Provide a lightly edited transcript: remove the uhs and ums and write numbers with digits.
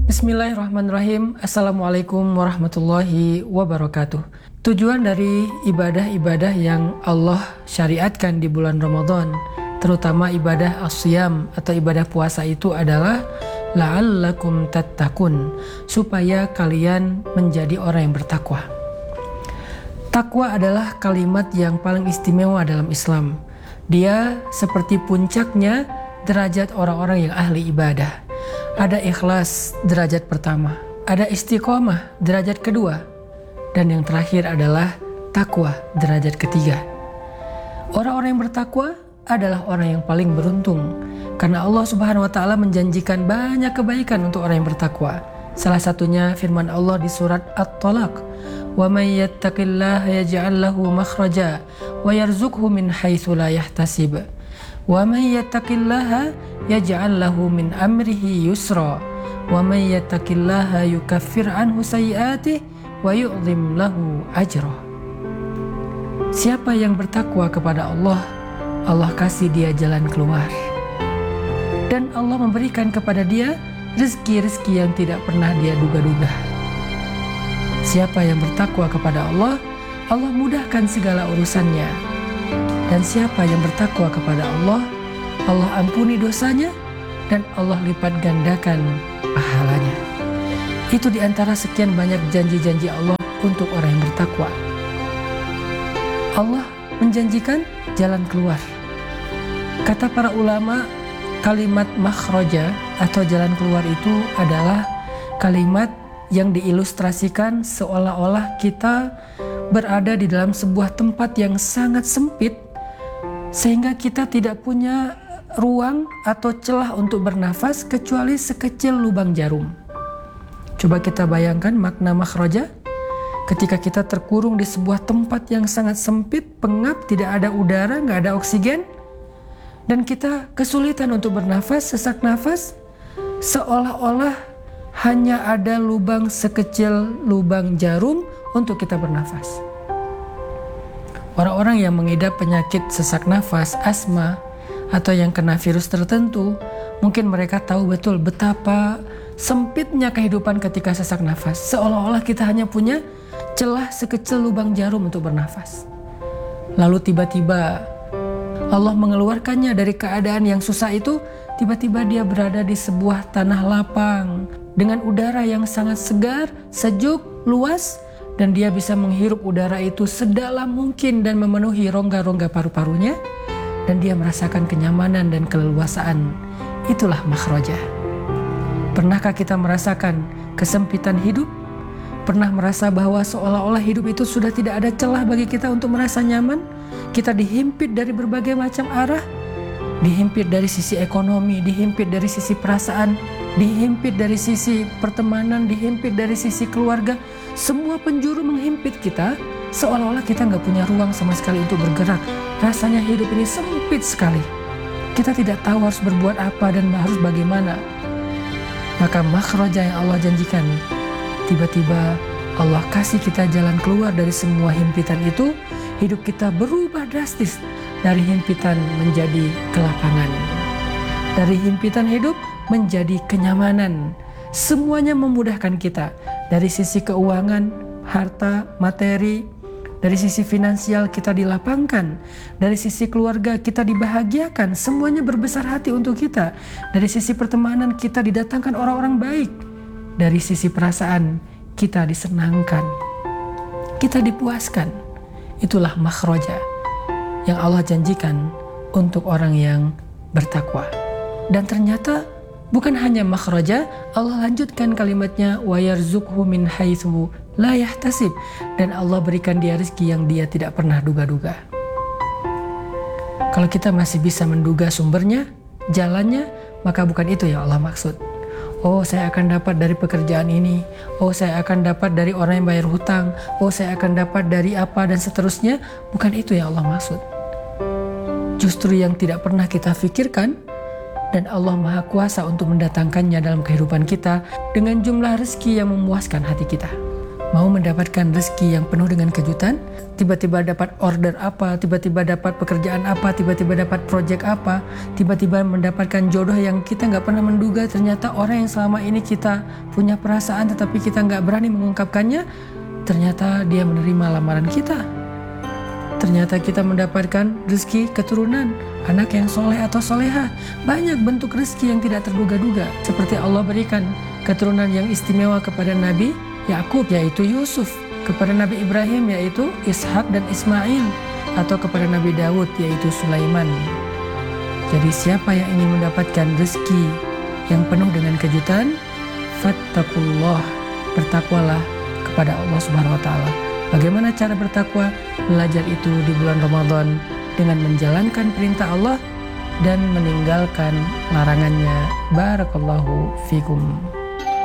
Bismillahirrahmanirrahim. Assalamualaikum warahmatullahi wabarakatuh. Tujuan dari ibadah-ibadah yang Allah syariatkan di bulan Ramadan, terutama ibadah as-siyam atau ibadah puasa itu adalah la'allakum tattaqun, supaya kalian menjadi orang yang bertakwa. Takwa adalah kalimat yang paling istimewa dalam Islam. Dia seperti puncaknya derajat orang-orang yang ahli ibadah. Ada ikhlas, derajat pertama. Ada istiqomah, derajat kedua. Dan yang terakhir adalah takwa, derajat ketiga. Orang-orang yang bertakwa adalah orang yang paling beruntung. Karena Allah Subhanahu wa Ta'ala menjanjikan banyak kebaikan untuk orang yang bertakwa. Salah satunya firman Allah di surat At-Talaq. Wa may yattaqillaha yaj'al lahu makhraja wa yarzuqhu min haitsu la yahtasib. Wa may yattaqillaha yaj'al lahu min amrihi yusra wa may yattaqillaha yukaffir anhu sayyi'atihi wa yu'dhim lahu ajra. Siapa yang bertakwa kepada Allah, Allah kasih dia jalan keluar. Dan Allah memberikan kepada dia rezeki-rezeki yang tidak pernah dia duga-duga. Siapa yang bertakwa kepada Allah, Allah mudahkan segala urusannya. Dan siapa yang bertakwa kepada Allah, Allah ampuni dosanya dan Allah lipat gandakan pahalanya. Itu di antara sekian banyak janji-janji Allah untuk orang yang bertakwa. Allah menjanjikan jalan keluar. Kata para ulama, kalimat makhraja atau jalan keluar itu adalah kalimat yang diilustrasikan seolah-olah kita berada di dalam sebuah tempat yang sangat sempit, sehingga kita tidak punya ruang atau celah untuk bernafas kecuali sekecil lubang jarum. Coba kita bayangkan makna makhraja. Ketika kita terkurung di sebuah tempat yang sangat sempit, pengap, tidak ada udara, nggak ada oksigen, dan kita kesulitan untuk bernafas, sesak nafas, seolah-olah hanya ada lubang sekecil lubang jarum untuk kita bernafas. Orang-orang yang mengidap penyakit sesak nafas, asma, atau yang kena virus tertentu, mungkin mereka tahu betul betapa sempitnya kehidupan ketika sesak nafas. Seolah-olah kita hanya punya celah sekecil lubang jarum untuk bernafas. Lalu tiba-tiba Allah mengeluarkannya dari keadaan yang susah itu. Tiba-tiba dia berada di sebuah tanah lapang dengan udara yang sangat segar, sejuk, luas, dan dia bisa menghirup udara itu sedalam mungkin dan memenuhi rongga-rongga paru-parunya, dan dia merasakan kenyamanan dan keleluasaan. Itulah makhraja. Pernahkah kita merasakan kesempitan hidup? Pernah merasa bahwa seolah-olah hidup itu sudah tidak ada celah bagi kita untuk merasa nyaman? Kita dihimpit dari berbagai macam arah, dihimpit dari sisi ekonomi, dihimpit dari sisi perasaan, dihimpit dari sisi pertemanan, dihimpit dari sisi keluarga. Semua penjuru menghimpit kita, seolah-olah kita nggak punya ruang sama sekali untuk bergerak. Rasanya hidup ini sempit sekali. Kita tidak tahu harus berbuat apa dan harus bagaimana. Maka makhraja yang Allah janjikan, tiba-tiba Allah kasih kita jalan keluar dari semua himpitan itu. Hidup kita berubah drastis dari himpitan menjadi kelapangan, dari himpitan hidup menjadi kenyamanan. Semuanya memudahkan kita dari sisi keuangan, harta, materi, dari sisi finansial kita dilapangkan, dari sisi keluarga kita dibahagiakan, semuanya berbesar hati untuk kita. Dari sisi pertemanan kita didatangkan orang-orang baik, dari sisi perasaan kita disenangkan, kita dipuaskan. Itulah makhraja yang Allah janjikan untuk orang yang bertakwa. Dan ternyata bukan hanya makhraja, Allah lanjutkan kalimatnya wa yarzuqhu min haitsu la yahtasib, dan Allah berikan dia rezeki yang dia tidak pernah duga-duga. Kalau kita masih bisa menduga sumbernya, jalannya, maka bukan itu yang Allah maksud. Oh, saya akan dapat dari pekerjaan ini. Oh, saya akan dapat dari orang yang bayar hutang. Oh, saya akan dapat dari apa dan seterusnya. Bukan itu yang Allah maksud. Justru yang tidak pernah kita pikirkan, dan Allah Maha Kuasa untuk mendatangkannya dalam kehidupan kita dengan jumlah rezeki yang memuaskan hati kita. Mau mendapatkan rezeki yang penuh dengan kejutan, tiba-tiba dapat order apa, tiba-tiba dapat pekerjaan apa, tiba-tiba dapat project apa, tiba-tiba mendapatkan jodoh yang kita nggak pernah menduga. Ternyata orang yang selama ini kita punya perasaan tetapi kita nggak berani mengungkapkannya, ternyata dia menerima lamaran kita. Ternyata kita mendapatkan rezeki keturunan, anak yang soleh atau soleha. Banyak bentuk rezeki yang tidak terduga-duga. Seperti Allah berikan keturunan yang istimewa kepada Nabi Yakub, yaitu Yusuf, kepada Nabi Ibrahim, yaitu Ishak dan Ismail, atau kepada Nabi Daud, yaitu Sulaiman. Jadi siapa yang ingin mendapatkan rezeki yang penuh dengan kejutan, fattaqullah, bertakwalah kepada Allah Subhanahu wa taala. Bagaimana cara bertakwa? Belajar itu di bulan Ramadan dengan menjalankan perintah Allah dan meninggalkan larangannya. Barakallahu fikum.